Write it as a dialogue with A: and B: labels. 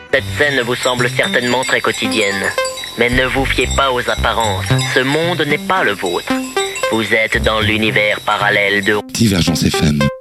A: Cette scène vous semble certainement très quotidienne. Mais ne vous fiez pas aux apparences. Ce monde n'est pas le vôtre. Vous êtes dans l'univers parallèle de
B: Divergence FM.